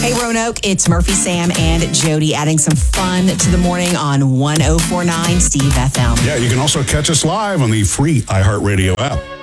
Hey, Roanoke, it's Murphy, Sam, and Jody adding some fun to the morning on 1049 Steve FM. Yeah, you can also catch us live on the free iHeartRadio app.